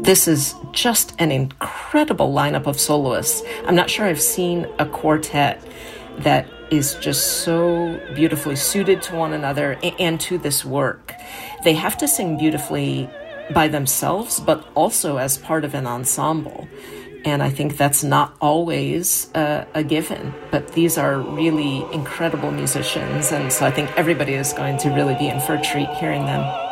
This is just an incredible lineup of soloists. I'm not sure I've seen a quartet that is just so beautifully suited to one another and to this work. They have to sing beautifully by themselves, but also as part of an ensemble. And I think that's not always a given, but these are really incredible musicians. And so I think everybody is going to really be in for a treat hearing them.